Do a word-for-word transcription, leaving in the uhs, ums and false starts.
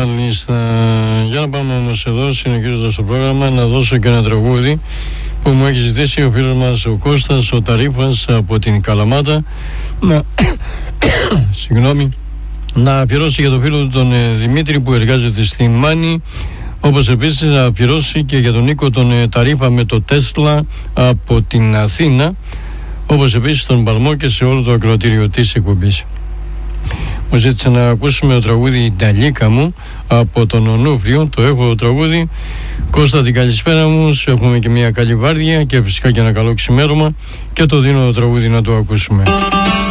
Μάλιστα. Για να πάμε όμως εδώ, συνεχίζοντας το πρόγραμμα, να δώσω και ένα τραγούδι που μου έχει ζητήσει ο φίλος μας ο Κώστας, ο Ταρίφας από την Καλαμάτα. Να, συγγνώμη, να αφιερώσει για τον φίλο του τον ε, Δημήτρη που εργάζεται στη Μάνη, όπως επίσης να αφιερώσει και για τον Νίκο τον ε, Ταρίφα με το Τέσλα από την Αθήνα, όπως επίσης τον Παλμό και σε όλο το ακροατήριο της εκπομπής. Μου ζήτησε να ακούσουμε το τραγούδι «Νταλίκα μου» από τον Ονούφριο. Το έχω το τραγούδι. Κώστα, την καλησπέρα μου. Σου έχουμε και μια καλή βάρδια και φυσικά και ένα καλό ξημέρωμα. Και το δίνω το τραγούδι να το ακούσουμε.